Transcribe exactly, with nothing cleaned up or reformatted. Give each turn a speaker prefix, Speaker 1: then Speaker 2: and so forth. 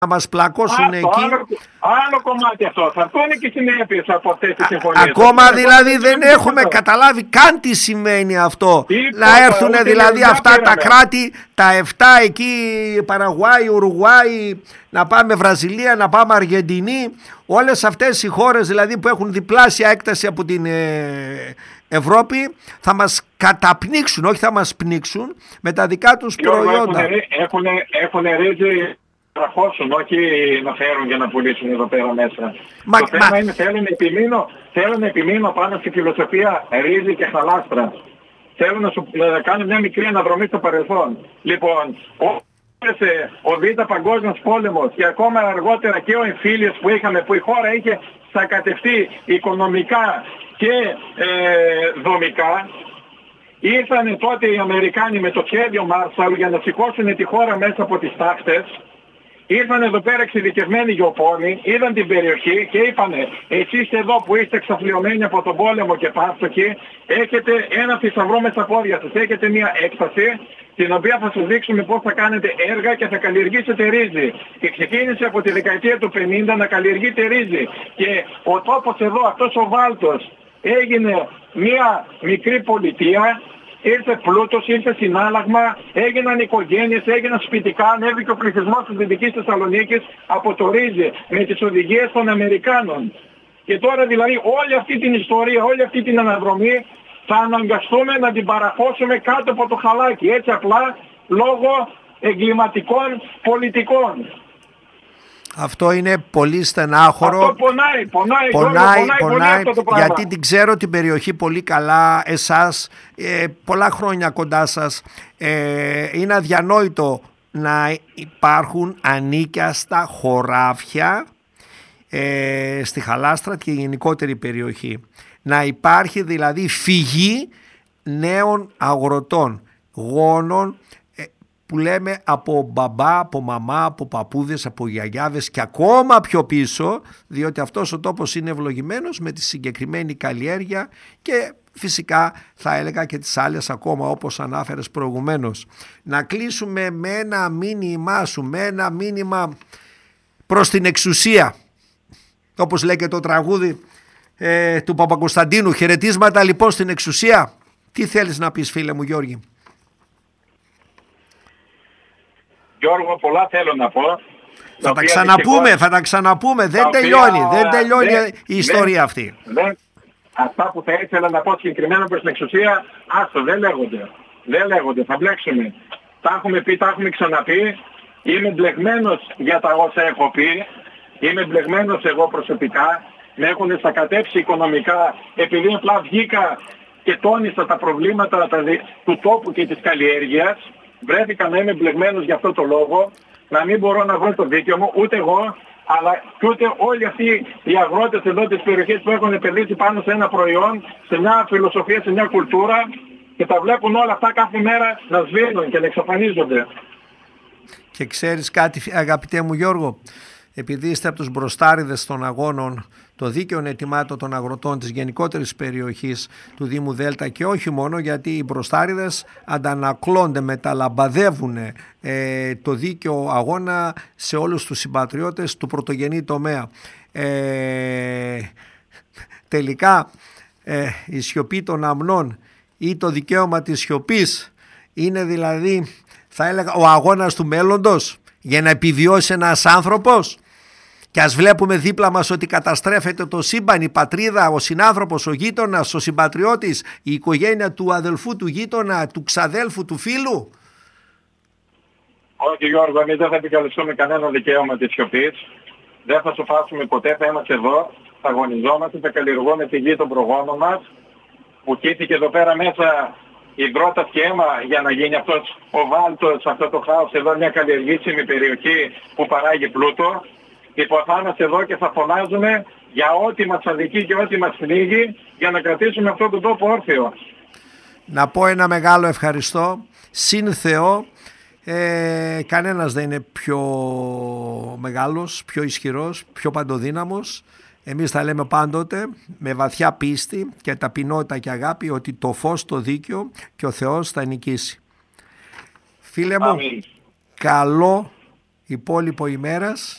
Speaker 1: να μας πλακώσουν εκεί.
Speaker 2: Άλλο, άλλο κομμάτι αυτό. Θα έρθουν και συνέπειες από αυτές τις συμφωνίες.
Speaker 1: Ακόμα δηλαδή δεν έχουμε καταλάβει καν τι σημαίνει αυτό. Να έρθουν δηλαδή αυτά τα κράτη, τα εφτά εκεί, Παραγουάη, Ουρουγουάη, να πάμε Βραζιλία, να πάμε Αργεντινή. Όλες αυτές οι χώρες δηλαδή που έχουν διπλάσια έκταση από την Ευρώπη θα μας καταπνίξουν, όχι θα μας πνίξουν με τα δικά τους προϊόντα.
Speaker 2: Έχουν, έχουν ρίζει να χώσουν, όχι να φέρουν για να πουλήσουν εδώ πέρα μέσα. Μα, το θέμα μα... είναι θέλουν να, επιμείνω, θέλω να επιμείνω πάνω στη φιλοσοφία ρύζι και χαλάστρα. Θέλω να σου να κάνω μια μικρή αναδρομή στο παρελθόν. Λοιπόν, ο Β' Παγκόσμιος Πόλεμος και ακόμα αργότερα και ο εμφύλιος που είχαμε, που η χώρα είχε σακατευτεί οικονομικά και ε, δομικά, ήρθαν τότε οι Αμερικάνοι με το σχέδιο Μάρσαλ για να σηκώσουν τη χώρα μέσα από τις τάχτες. Ήρθαν εδώ πέρα εξειδικευμένοι γεωπόνοι, είδαν την περιοχή και είπανε εσείς εδώ που είστε εξαφλιωμένοι από τον πόλεμο και πάστοχοι, έχετε ένα θησαυρό μέσα στα πόδια σας, έχετε μια έκσταση την οποία θα σας δείξουμε πώς θα κάνετε έργα και θα καλλιεργήσετε ρύζι. Και ξεκίνησε από τη δεκαετία του πενήντα να καλλιεργείται ρύζι. Και ο τόπος εδώ, αυτός ο βάλτος, έγινε μια μικρή πολιτεία. Ήρθε πλούτος, ήρθε συνάλλαγμα, έγιναν οικογένειες, έγιναν σπιτικά, ανέβηκε ο πληθυσμός της Δυτικής Θεσσαλονίκης από το ρύζι με τις οδηγίες των Αμερικάνων. Και τώρα δηλαδή όλη αυτή την ιστορία, όλη αυτή την αναδρομή θα αναγκαστούμε να την παραχώσουμε κάτω από το χαλάκι, έτσι απλά λόγω εγκληματικών πολιτικών.
Speaker 1: Αυτό είναι πολύ στενάχωρο.
Speaker 2: Αυτό πονάει, πονάει,
Speaker 1: πονάει,
Speaker 2: πονάει,
Speaker 1: πονάει,
Speaker 2: πονάει αυτό το πράγμα.
Speaker 1: Γιατί την ξέρω την περιοχή πολύ καλά, εσάς, ε, πολλά χρόνια κοντά σας. Ε, είναι αδιανόητο να υπάρχουν ανίκιαστα χωράφια ε, στη Χαλάστρα και γενικότερη περιοχή. Να υπάρχει δηλαδή φυγή νέων αγροτών, γόνων, που λέμε από μπαμπά, από μαμά, από παππούδες, από γιαγιάδες και ακόμα πιο πίσω, διότι αυτός ο τόπος είναι ευλογημένος με τη συγκεκριμένη καλλιέργεια και φυσικά θα έλεγα και τις άλλες ακόμα όπως ανάφερες προηγουμένως. Να κλείσουμε με ένα μήνυμά σου, με ένα μήνυμα προς την εξουσία, όπως λέει και το τραγούδι ε, του Παπακοσταντίνου. Χαιρετίσματα λοιπόν στην εξουσία. Τι θέλεις να πεις, φίλε μου Γιώργη?
Speaker 2: Γιώργο, πολλά θέλω να πω.
Speaker 1: Θα τα ξαναπούμε, θα τα ξαναπούμε. Δεν τελειώνει, δεν τελειώνει η ιστορία αυτή.
Speaker 2: Δεν, αυτά που θα ήθελα να πω συγκεκριμένα προς την εξουσία, άστο, δεν λέγονται. Δεν λέγονται, θα μπλέξουμε. Τα έχουμε πει, τα έχουμε ξαναπεί. Είμαι μπλεγμένος για τα όσα έχω πει. Είμαι μπλεγμένος εγώ προσωπικά. Με έχουν σακατέψει οικονομικά, επειδή απλά βγήκα και τόνισα τα προβλήματα του τόπου και της καλλιέργειας. Βρέθηκα να είμαι μπλεγμένος για αυτό το λόγο, να μην μπορώ να βρω το δίκαιο μου, ούτε εγώ, αλλά και ούτε όλοι αυτοί οι αγρότες εδώ της περιοχής που έχουν επενδύσει πάνω σε ένα προϊόν, σε μια φιλοσοφία, σε μια κουλτούρα και τα βλέπουν όλα αυτά κάθε μέρα να σβήνουν και να εξαφανίζονται.
Speaker 1: Και ξέρεις κάτι, αγαπητέ μου Γιώργο, επειδή είστε από τους μπροστάριδες των αγώνων, το δίκαιο ετοιμάτων των αγροτών της γενικότερης περιοχής του Δήμου Δέλτα και όχι μόνο, γιατί οι μπροστάριδες αντανακλώνται, μεταλαμπαδεύουν ε, το δίκαιο αγώνα σε όλους τους συμπατριώτες του πρωτογενή τομέα. Ε, τελικά ε, η σιωπή των αμνών ή το δικαίωμα της σιωπής είναι δηλαδή, θα έλεγα, ο αγώνας του μέλλοντος για να επιβιώσει ένας άνθρωπος. Και ας βλέπουμε δίπλα μας ότι καταστρέφεται το σύμπαν, η πατρίδα, ο συνάνθρωπος, ο γείτονας, ο συμπατριώτης, η οικογένεια του αδελφού, του γείτονα, του ξαδέλφου, του φίλου.
Speaker 2: Όχι Γιώργο, εμείς δεν θα επικαλεστούμε κανένα δικαίωμα της σιωπής. Δεν θα σου φάσουμε ποτέ, θα είμαστε εδώ, θα αγωνιζόμαστε, θα καλλιεργούμε τη γη των προγόνων μας, που κοίτηκε εδώ πέρα μέσα υδρότας και αίμα για να γίνει αυτός ο βάλτος, αυτό το χάος εδώ, μια καλλιεργήσιμη περιοχή που παράγει πλούτο. Λοιπόν, θα είμαστε εδώ και θα φωνάζουμε για ό,τι μας αδικεί και ό,τι μας πνίγει για να κρατήσουμε αυτόν τον τόπο όρθιο.
Speaker 1: Να πω ένα μεγάλο ευχαριστώ. Συν Θεό, ε, κανένας δεν είναι πιο μεγάλος, πιο ισχυρός, πιο παντοδύναμος. Εμείς θα λέμε πάντοτε με βαθιά πίστη και ταπεινότητα και αγάπη ότι το φως το δίκαιο και ο Θεός θα νικήσει. Φίλε μου, Αμήν. Καλό υπόλοιπο ημέρας